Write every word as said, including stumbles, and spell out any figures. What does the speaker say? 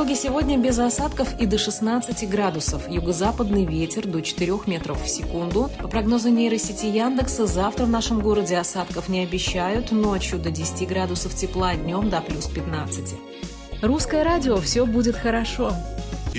Петербурге сегодня без осадков и до шестнадцати градусов. Юго-западный ветер до четырёх метров в секунду. По прогнозу нейросети Яндекса, завтра в нашем городе осадков не обещают. Ночью до десяти градусов тепла, днем до плюс пятнадцати. Русское радио «Все будет хорошо».